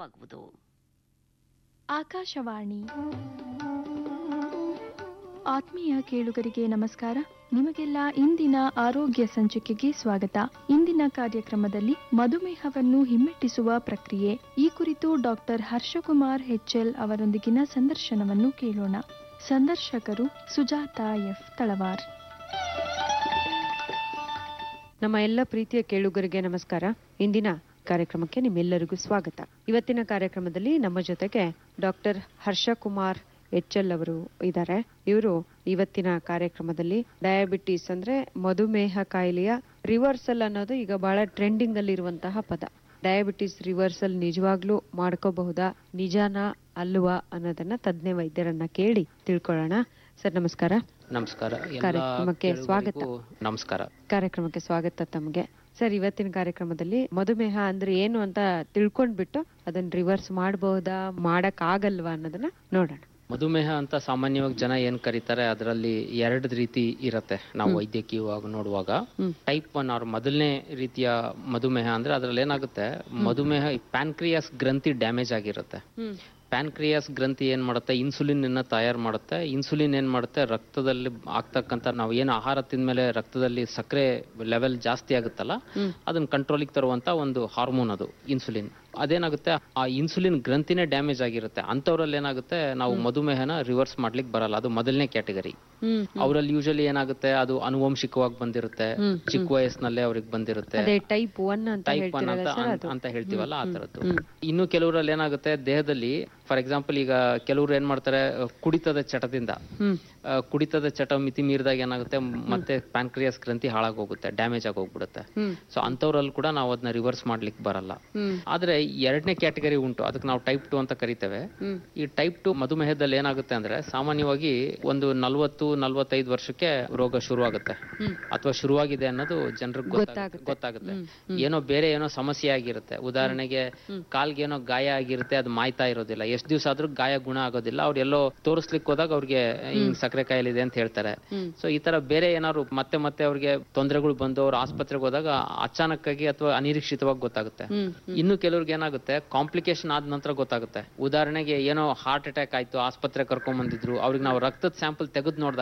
ಪ್ರಸಾರವಾಗುವುದು. ಆಕಾಶವಾಣಿ. ಆತ್ಮೀಯ ಕೇಳುಗರಿಗೆ ನಮಸ್ಕಾರ. ನಿಮಗೆಲ್ಲ ಇಂದಿನ ಆರೋಗ್ಯ ಸಂಚಿಕೆಗೆ ಸ್ವಾಗತ. ಇಂದಿನ ಕಾರ್ಯಕ್ರಮದಲ್ಲಿ ಮಧುಮೇಹವನ್ನು ಹಿಮ್ಮೆಟ್ಟಿಸುವ ಪ್ರಕ್ರಿಯೆ ಈ ಕುರಿತು ಡಾಕ್ಟರ್ ಹರ್ಷಕುಮಾರ್ HL ಅವರೊಂದಿಗಿನ ಸಂದರ್ಶನವನ್ನು ಕೇಳೋಣ. ಸಂದರ್ಶಕರು ಸುಜಾತಾ ಎಫ್ ತಳವಾರ್. ನಮ್ಮ ಎಲ್ಲ ಪ್ರೀತಿಯ ಕೇಳುಗರಿಗೆ ನಮಸ್ಕಾರ. ಇಂದಿನ ಕಾರ್ಯಕ್ರಮಕ್ಕೆ ನಿಮ್ಮೆಲ್ಲರಿಗೂ ಸ್ವಾಗತ. ಇವತ್ತಿನ ಕಾರ್ಯಕ್ರಮದಲ್ಲಿ ನಮ್ಮ ಜೊತೆಗೆ ಡಾಕ್ಟರ್ ಹರ್ಷಕುಮಾರ್ HL ಅವರು ಇದ್ದಾರೆ. ಇವರು ಇವತ್ತಿನ ಕಾರ್ಯಕ್ರಮದಲ್ಲಿ ಡಯಾಬಿಟಿಸ್ ಅಂದ್ರೆ ಮಧುಮೇಹ ಕಾಯಿಲೆಯ ರಿವರ್ಸಲ್ ಅನ್ನೋದು ಈಗ ಬಹಳ ಟ್ರೆಂಡಿಂಗ್ ಅಲ್ಲಿ ಇರುವಂತಹ ಪದ. ಡಯಾಬಿಟಿಸ್ ರಿವರ್ಸಲ್ ನಿಜವಾಗ್ಲೂ ಮಾಡ್ಕೋಬಹುದಾ, ನಿಜಾನಾ ಅಲ್ವಾ ಅನ್ನೋದನ್ನ ತಜ್ಞ ವೈದ್ಯರನ್ನ ಕೇಳಿ ತಿಳ್ಕೊಳ್ಳೋಣ. ಸರ್ ನಮಸ್ಕಾರ. ನಮಸ್ಕಾರ. ಕಾರ್ಯಕ್ರಮಕ್ಕೆ ಸ್ವಾಗತ. ನಮಸ್ಕಾರ. ಕಾರ್ಯಕ್ರಮಕ್ಕೆ ಸ್ವಾಗತ ತಮಗೆ. ಸರ್, ಇವತ್ತಿನ ಕಾರ್ಯಕ್ರಮದಲ್ಲಿ ಮಧುಮೇಹ ಅಂದ್ರೆ ಏನು ಅಂತ ತಿಳ್ಕೊಂಡ್ಬಿಟ್ಟು ಅದನ್ನ ರಿವರ್ಸ್ ಮಾಡಬಹುದಾ, ಮಾಡಕ್ ಆಗಲ್ವಾ ಅನ್ನೋದನ್ನ ನೋಡೋಣ. ಮಧುಮೇಹ ಅಂತ ಸಾಮಾನ್ಯವಾಗಿ ಜನ ಏನ್ ಕರೀತಾರೆ, ಅದರಲ್ಲಿ ಎರಡು ರೀತಿ ಇರತ್ತೆ. ನಾವು ವೈದ್ಯಕೀಯವಾಗಿ ನೋಡುವಾಗ ಟೈಪ್ 1 ಅವ್ರ ಮೊದಲನೇ ರೀತಿಯ ಮಧುಮೇಹ ಅಂದ್ರೆ ಅದ್ರಲ್ಲಿ ಏನಾಗುತ್ತೆ, ಮಧುಮೇಹ ಪ್ಯಾನ್ಕ್ರಿಯಾಸ್ ಗ್ರಂಥಿ ಡ್ಯಾಮೇಜ್ ಆಗಿರುತ್ತೆ. ಪ್ಯಾನ್ಕ್ರಿಯಾಸ್ ಗ್ರಂಥಿ ಏನ್ ಮಾಡುತ್ತೆ, ಇನ್ಸುಲಿನ್ ಅನ್ನ ತಯಾರು ಮಾಡುತ್ತೆ. ಇನ್ಸುಲಿನ್ ಏನ್ ಮಾಡುತ್ತೆ, ರಕ್ತದಲ್ಲಿ ಆಗ್ತಕ್ಕಂಥ ನಾವು ಏನು ಆಹಾರ ತಿಂದ್ಮೇಲೆ ರಕ್ತದಲ್ಲಿ ಸಕ್ಕರೆ ಲೆವೆಲ್ ಜಾಸ್ತಿ ಆಗುತ್ತಲ್ಲ, ಅದನ್ನ ಕಂಟ್ರೋಲಿಗೆ ತರುವಂತ ಒಂದು ಹಾರ್ಮೋನ್ ಅದು ಇನ್ಸುಲಿನ್. ಅದೇನಾಗುತ್ತೆ, ಆ ಇನ್ಸುಲಿನ್ ಗ್ರಂಥಿನೇ ಡ್ಯಾಮೇಜ್ ಆಗಿರುತ್ತೆ. ಅಂತವ್ರಲ್ಲಿ ಏನಾಗುತ್ತೆ, ನಾವು ಮಧುಮೇಹನ ರಿವರ್ಸ್ ಮಾಡ್ಲಿಕ್ಕೆ ಬರಲ್ಲ. ಅದು ಮೊದಲನೇ ಕ್ಯಾಟಗರಿ. ಅವರಲ್ಲಿ ಯೂಶಲಿ ಏನಾಗುತ್ತೆ, ಅದು ಅನುವಂಶಿಕವಾಗಿ ಬಂದಿರುತ್ತೆ, ಚಿಕ್ಕ ವಯಸ್ಸಿನಲ್ಲೇ ಅವ್ರಿಗೆ ಬಂದಿರುತ್ತೆ. ಟೈಪ್ 1 ಅಂತ ಹೇಳ್ತೀವಲ್ಲ, ಆ ತರದ್ದು. ಇನ್ನು ಕೆಲವರಲ್ಲಿ ಏನಾಗುತ್ತೆ, ದೇಹದಲ್ಲಿ ಫಾರ್ ಎಕ್ಸಾಂಪಲ್ ಈಗ ಕೆಲವರು ಏನ್ ಮಾಡ್ತಾರೆ, ಕುಡಿತದ ಚಟದಿಂದ ಕುಡಿತದ ಚಟ ಮಿತಿ ಮೀರಿದಾಗ ಏನಾಗುತ್ತೆ, ಮತ್ತೆ ಪ್ಯಾನ್ಕ್ರಿಯಾಸ್ ಗ್ರಂಥಿ ಹಾಳಾಗೋಗುತ್ತೆ, ಡ್ಯಾಮೇಜ್ ಆಗಿ ಹೋಗ್ಬಿಡುತ್ತೆ. ಸೊ ಅಂತವ್ರಲ್ಲಿ ಕೂಡ ನಾವು ಅದನ್ನ ರಿವರ್ಸ್ ಮಾಡ್ಲಿಕ್ಕೆ ಬರಲ್ಲ. ಆದ್ರೆ ಎರಡನೇ ಕ್ಯಾಟಗರಿ ಉಂಟು, ಅದಕ್ಕೆ ನಾವು ಟೈಪ್ 2 ಅಂತ ಕರಿತೇವೆ. ಈ ಟೈಪ್ 2 ಮಧುಮೇಹದಲ್ಲಿ ಏನಾಗುತ್ತೆ ಅಂದ್ರೆ, ಸಾಮಾನ್ಯವಾಗಿ ಒಂದು 40-45 ವರ್ಷಕ್ಕೆ ರೋಗ ಶುರುವಾಗುತ್ತೆ, ಅಥವಾ ಶುರುವಾಗಿದೆ ಅನ್ನೋದು ಜನರಿಗೆ ಗೊತ್ತಾಗುತ್ತೆ. ಏನೋ ಬೇರೆ ಏನೋ ಸಮಸ್ಯೆ ಆಗಿರುತ್ತೆ. ಉದಾಹರಣೆಗೆ ಕಾಲ್ಗೆ ಏನೋ ಗಾಯ ಆಗಿರುತ್ತೆ, ಅದು ಮಾಯ್ತಾ ಇರೋದಿಲ್ಲ. ಎಷ್ಟು ದಿವಸ ಆದ್ರೂ ಗಾಯ ಗುಣ ಆಗೋದಿಲ್ಲ. ಅವ್ರು ಎಲ್ಲೋ ತೋರಿಸ್ಲಿಕ್ಕೆ ಹೋದಾಗ ಅವ್ರಿಗೆ ಹಿಂಗ್ ಸಕ್ಕರೆ ಕಾಯಿಲೆ ಇದೆ ಅಂತ ಹೇಳ್ತಾರೆ. ಸೊ ಈ ತರ ಬೇರೆ ಏನಾದ್ರು ಮತ್ತೆ ಅವ್ರಿಗೆ ತೊಂದರೆಗಳು ಬಂದು ಅವ್ರು ಆಸ್ಪತ್ರೆಗೆ ಹೋದಾಗ ಅಚಾನಕ್ ಆಗಿ ಅಥವಾ ಅನಿರೀಕ್ಷಿತವಾಗಿ ಗೊತ್ತಾಗುತ್ತೆ. ಇನ್ನು ಕೆಲವ್ರಿಗೆ ಏನಾಗುತ್ತೆ, ಕಾಂಪ್ಲಿಕೇಶನ್ ಆದ ನಂತರ ಗೊತ್ತಾಗುತ್ತೆ. ಉದಾಹರಣೆಗೆ ಏನೋ ಹಾರ್ಟ್ ಅಟ್ಯಾಕ್ ಆಯ್ತು, ಆಸ್ಪತ್ರೆ ಕರ್ಕೊಂಡ್ ಬಂದಿದ್ರು, ಅವ್ರಿಗೆ ನಾವು ರಕ್ತದ ಸ್ಯಾಂಪಲ್ ತೆಗೆದು ನೋಡಿದಾಗ